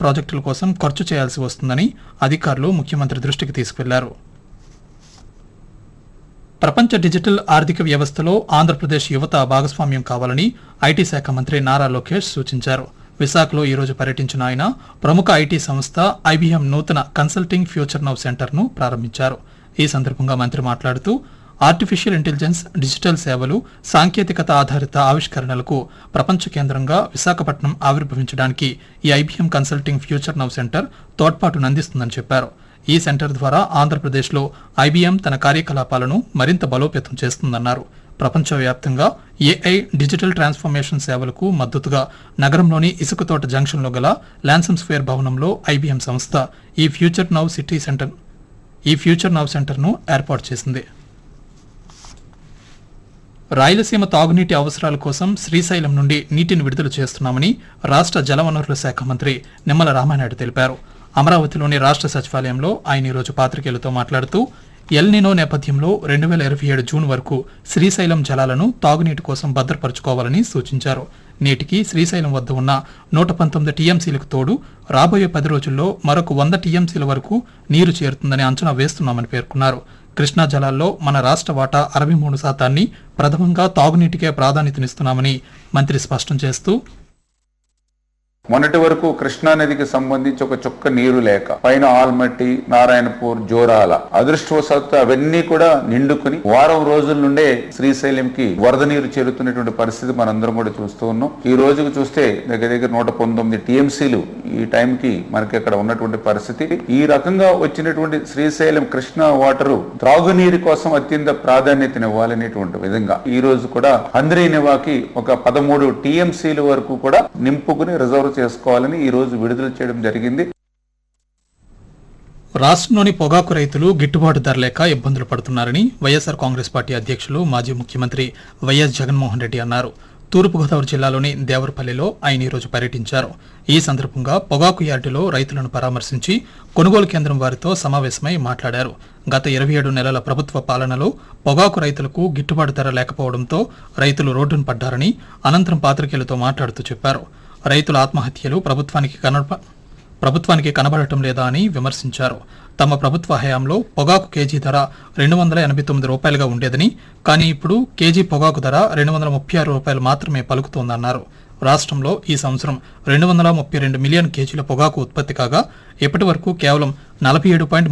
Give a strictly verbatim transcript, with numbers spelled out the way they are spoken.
ప్రాజెక్టుల కోసం ఖర్చు చేయాల్సి వస్తుందని అధికారులు ముఖ్యమంత్రి దృష్టికి తీసుకువెళ్లారు. ప్రపంచ డిజిటల్ ఆర్థిక వ్యవస్థలో ఆంధ్రప్రదేశ్ యువత భాగస్వామ్యం కావాలని ఐటీ శాఖ మంత్రి నారా లోకేష్ సూచించారు. విశాఖలో ఈ రోజు పర్యటించిన ఆయన ప్రముఖ ఐటీ సంస్థ ఐబీఎం నూతన కన్సల్టింగ్ ఫ్యూచర్ నౌ సెంటర్ను ప్రారంభించారు. ఈ సందర్భంగా మంత్రి మాట్లాడుతూ ఆర్టిఫిషియల్ ఇంటెలిజెన్స్, డిజిటల్ సేవలు, సాంకేతికత ఆధారిత ఆవిష్కరణలకు ప్రపంచ కేంద్రంగా విశాఖపట్నం ఆవిర్భవించడానికి ఈ IBM consulting future now centre తోడ్పాటును అందిస్తుందని చెప్పారు. ఈ సెంటర్ ద్వారా ఆంధ్రప్రదేశ్లో ఐబీఎం తన కార్యకలాపాలను మరింత బలోపేతం చేస్తుందన్నారు. ప్రపంచవ్యాప్తంగా ఏఐ, డిజిటల్ ట్రాన్స్ఫర్మేషన్ సేవలకు మద్దతుగా నగరంలోని ఇసుకతోట జంక్షన్లో గల ల్యాన్సమ్ స్క్వేర్ భవనంలో ఐబీఎం సంస్థ ఈ ఫ్యూచర్ నౌ సిటీ సెంటర్ ఈ ఫ్యూచర్ నౌ సెంటర్ను ఏర్పాటు చేసింది. రాయలసీమ తాగునీటి అవసరాల కోసం శ్రీశైలం నుండి నీటిని విడుదల చేస్తున్నామని రాష్ట్ర జలవనరుల శాఖ మంత్రి నిమ్మల రామానాయుడు తెలిపారు. అమరావతిలోని రాష్ట్ర సచివాలయంలో ఆయన ఈరోజు పాత్రికేయులతో మాట్లాడుతూ ఎల్ నినో నేపథ్యంలో రెండు వేల ఇరవై ఏడు జూన్ వరకు శ్రీశైలం జలాలను తాగునీటి కోసం భద్రపరచుకోవాలని సూచించారు. నేటికి శ్రీశైలం వద్ద ఉన్న నూట పంతొమ్మిది టీఎంసీలకు తోడు రాబోయే పది రోజుల్లో మరొక వంద టీఎంసీల వరకు నీరు చేరుతుందని అంచనా వేస్తున్నామని పేర్కొన్నారు. కృష్ణా జలాల్లో మన రాష్ట్ర వాటా అరవై మూడు శాతాన్ని ప్రథమంగా తాగునీటికే ప్రాధాన్యతనిస్తున్నామని మంత్రి స్పష్టం చేస్తూ మొన్నటి వరకు కృష్ణా నదికి సంబంధించి ఒక చుక్క నీరు లేక పైన ఆల్మట్టి, నారాయణపూర్, జోరాల అదృష్టవశాత్తు అవన్నీ కూడా నిండుకుని వారం రోజుల నుండే శ్రీశైలంకి వరద నీరు చేరుతున్నటువంటి పరిస్థితి మనందరం కూడా చూస్తూ ఉన్నాం. ఈ రోజుకు చూస్తే దగ్గర దగ్గర నూట పంతొమ్మిది టీఎంసీలు ఈ టైంకి మనకి అక్కడ ఉన్నటువంటి పరిస్థితి. ఈ రకంగా వచ్చినటువంటి శ్రీశైలం కృష్ణా వాటరు త్రాగునీరు కోసం అత్యంత ప్రాధాన్యతనివ్వాలనేటువంటి విధంగా ఈ రోజు కూడా హంద్రీ నివాకి ఒక పదమూడు టీఎంసీల వరకు కూడా నింపుకుని రిజర్వ్ చేసుకోవాలని ఈ రోజు విడుదల చేయడం జరిగింది. రాష్ట్రంలోని పొగాకు రైతులు గిట్టుబాటు ధర లేక ఇబ్బందులు పడుతున్నారని వైఎస్ఆర్ కాంగ్రెస్ పార్టీ అధ్యక్షులు మాజీ ముఖ్యమంత్రి వైఎస్ జగన్మోహన్ రెడ్డి అన్నారు. తూర్పుగోదావరి జిల్లాలోని దేవరపల్లిలో ఆయన ఈరోజు పర్యటించారు. ఈ సందర్భంగా పొగాకు యార్డులో రైతులను పరామర్శించి కొనుగోలు కేంద్రం వారితో సమావేశమై మాట్లాడారు. గత ఇరవై ఏడు నెలల ప్రభుత్వ పాలనలో పొగాకు రైతులకు గిట్టుబాటు ధర లేకపోవడంతో రైతులు రోడ్డున పడ్డారని అనంతరం పాత్రికేయులతో మాట్లాడుతూ చెప్పారు. రైతుల ఆత్మహత్యలు ప్రభుత్వానికి కనబ ప్రభుత్వానికి కనబడటం లేదా అని విమర్శించారు. తమ ప్రభుత్వ హయాంలో పొగాకు కేజీ ధర రెండు వందల ఎనభై తొమ్మిది రూపాయలుగా ఉండేదని, కానీ ఇప్పుడు కేజీ పొగాకు ధర రెండు వందల ముప్పై ఆరు రూపాయలు మాత్రమే పలుకుతోందన్నారు. రాష్ట్రంలో ఈ సంవత్సరం రెండు వందల ముప్పై రెండు మిలియన్ కేజీల పొగాకు ఉత్పత్తి కాగా ఇప్పటి వరకు కేవలం నలభై ఏడు పాయింట్